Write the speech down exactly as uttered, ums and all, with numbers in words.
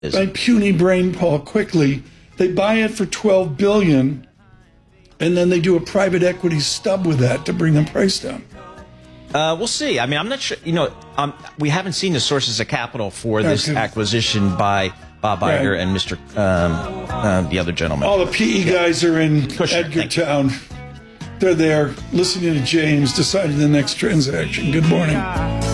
my puny brain, Paul, quickly, they buy it for twelve billion dollars, and then they do a private equity stub with that to bring the price down. Uh, we'll see. I mean, I'm not sure. You know, um, we haven't seen the sources of capital for this Okay. acquisition by Bob Iger Right. and Mister Um, uh, the other gentleman. All the P E guys are in Kushner, thank you. Edgartown. They're there listening to James, deciding the next transaction. Good morning.